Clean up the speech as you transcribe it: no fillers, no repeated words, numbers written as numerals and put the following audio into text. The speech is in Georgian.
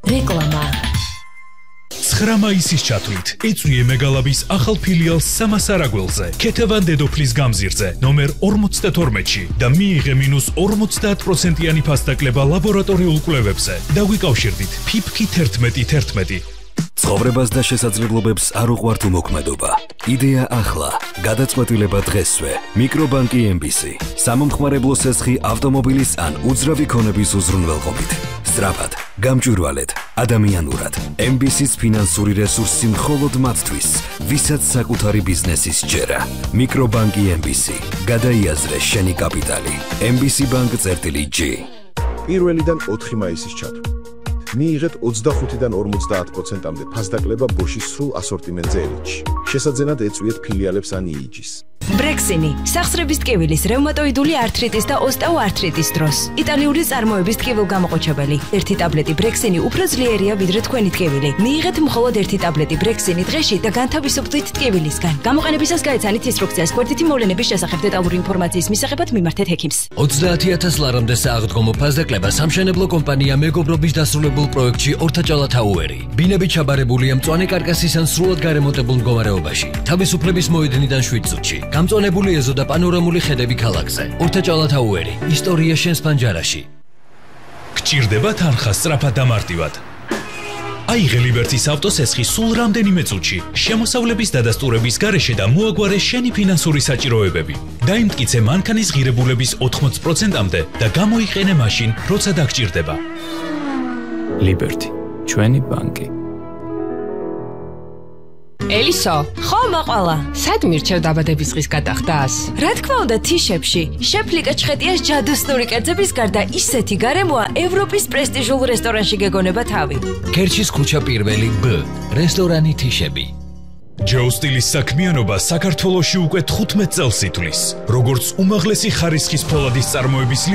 რეკლამა 9 მაისის ჩათვლით ეწვიე მეგალაბის ახალ ფილიალს სამასარაგველზე, ქეთევან დედოფლის გამზირზე, ნომერ 52-ში და მიიღე -50%-იანი ფასდაკლება ლაბორატორიულ კვლევებზე. დაგვიკავშირდით ფიფქით 1111. ცხოვრებას და შესაძლებლობებს არ უყვართ უმოქმედობა. იდეა ახლა, გადაწყვეტილება დღესვე. მიკრობანკი MBC. სამომხმარებლო სესხი ავტომობილის ან უძრავი ქონების უზრუნველყოფით. სწრაფად, გამჭვირვალედ, ადამიანურად. MBC-ს ფინანსური რესურსი მხოლოდ მათთვის, ვისაც საკუთარი ბიზნესის ჯერა. მიკრობანკი MBC. გადაიაზრე შენი კაპიტალი. MBC Bank-G. 1-დან 4 მაისის ჩათვლით. მიიღეთ 25-დან 50%-მდე ფასდაკლება ბოშის სრულ ასორტიმენტზე ელიტში. შესაძენად ეწვიეთ ფილიალებს ან იიჯის. ბრექსინი, სახსრების ტკივილის, რევმატოიდული ართრიტის და ოსტეოართრიტის დროს. იტალიური წარმოების ტკივილგამოყოჩებელი. 1 ტაბლეტი ბრექსინი უფრო ძლიერია ვიდრე თქვენი ტკივილი. მიიღეთ მხოლოდ 1 ტაბლეტი ბრექსინი დღეში და განთავისუფლდით ტკივილისგან. გამოყენებისას გაეცანით ინსტრუქციას გვერდითი მოვლენების შესახებ დეტალური ინფორმაციის მისაღებად მიმართეთ ექიმს. 30,000 ლარამდე სააღდგომო ფასდაკლება სამშენებლო კომპანია მეგობრობის დასრულებულ პროექტში ორთაჭალა თაუერი. ბინები ჩაბარებულია მწვანე კარკასის ან სრულად გარემონტებულ მდგომარეობაში. თავისუფლების მოედნიდან 7 წუთში. გამწვანებული ეზო და პანორამული ხედები ქალაქზე. ორთაჭალა თაუერი. ისტორია შენს პანჯარაში. გჭირდება თანხა სწრაფად და მარტივად. აიღე ლიბერტის ავტოსესხი სულ რამდენიმე წუთში, შემოსავლების დადასტურების გარეშე და მოაგვარე შენი ფინანსური საჭიროებები. დაიმტკიცე მანქანის ღირებულების 80%-მდე და გამოიყენე მაშინ, როცა დაგჭირდება. ლიბერტი, ჩვენი ბანკი. ელისო, ხო, მაყვალა. სად მირჩევ დაბადებისღის გადახდას? რა თქმა უნდა, თიშებში. შეფლიკა ჩხეტიას ჯადოსნური კერძების გარდა ისეთი გარემოა ევროპის პრესტიჟულ რესტორანში გეგონება თავი. ქერჩის ქუჩა პირველი B, რესტორანი თიშები. ჯო სტილის საქმიანობა საქართველოში უკვე 15 წელს ითვლის, როგორც უმაღლესი ხარისხის ფოლადის წარმოების